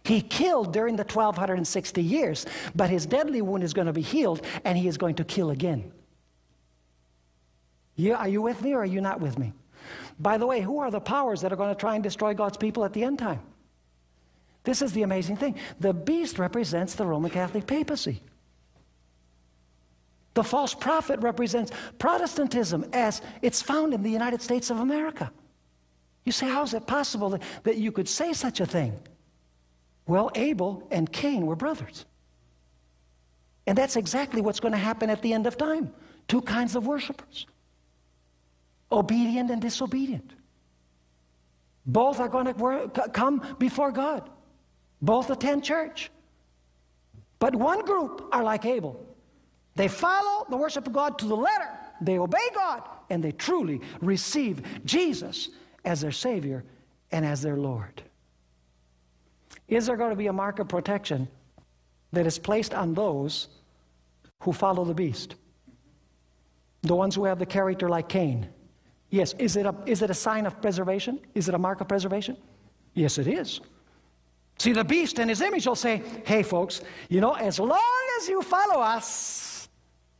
He killed during the 1260 years, but his deadly wound is going to be healed, and he is going to kill again. Are you with me, or are you not with me? By the way, who are the powers that are going to try and destroy God's people at the end time? This is the amazing thing. The beast represents the Roman Catholic papacy. The false prophet represents Protestantism as it's found in the United States of America. You say, how is it possible that you could say such a thing? Well, Abel and Cain were brothers. And that's exactly what's going to happen at the end of time. Two kinds of worshipers. Obedient and disobedient. Both are going to come before God. Both attend church. But one group are like Abel. They follow the worship of God to the letter. They obey God. And they truly receive Jesus as their Savior and as their Lord. Is there going to be a mark of protection that is placed on those who follow the beast? The ones who have the character like Cain. Yes. Is it a sign of preservation? Is it a mark of preservation? Yes, it is. See, the beast and his image will say, hey, folks, you know, as long as you follow us,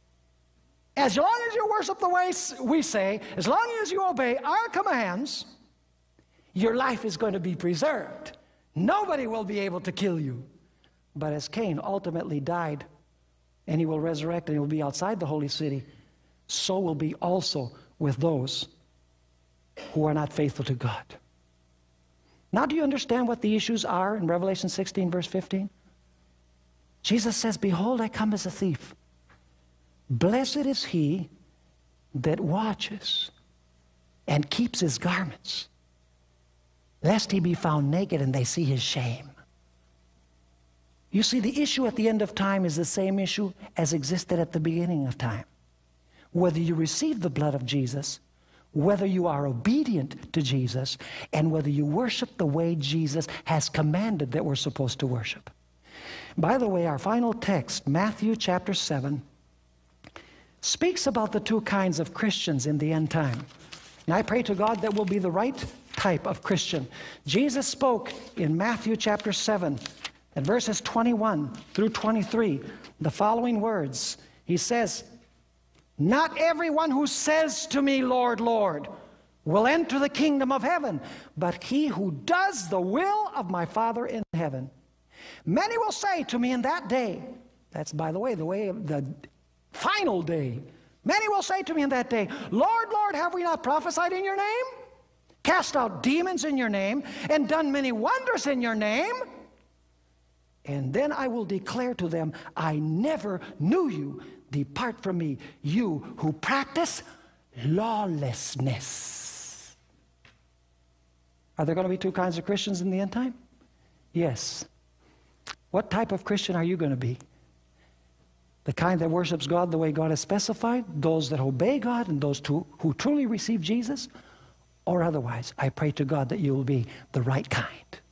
as long as you worship the way we say, as long as you obey our commands, your life is going to be preserved. Nobody will be able to kill you. But as Cain ultimately died, and he will resurrect and he will be outside the holy city, so will be also with those who are not faithful to God. Now, do you understand what the issues are in Revelation 16, verse 15? Jesus says, behold, I come as a thief. Blessed is he that watches and keeps his garments, lest he be found naked and they see his shame. You see, the issue at the end of time is the same issue as existed at the beginning of time. Whether you receive the blood of Jesus, whether you are obedient to Jesus, and whether you worship the way Jesus has commanded that we're supposed to worship. By the way, our final text, Matthew chapter 7, speaks about the two kinds of Christians in the end time. And I pray to God that we'll be the right type of Christian. Jesus spoke in Matthew chapter 7, at verses 21 through 23, the following words. He says, not everyone who says to me, Lord, Lord, will enter the kingdom of heaven, but he who does the will of my Father in heaven. Many will say to me in that day, that's, by the way of the final day. Many will say to me in that day, Lord, Lord, have we not prophesied in your name? Cast out demons in your name, and done many wonders in your name? And then I will declare to them, I never knew you. Depart from me, you who practice lawlessness. Are there going to be two kinds of Christians in the end time? Yes. What type of Christian are you going to be? The kind that worships God the way God has specified, those that obey God, and those who truly receive Jesus? Or otherwise, I pray to God that you will be the right kind.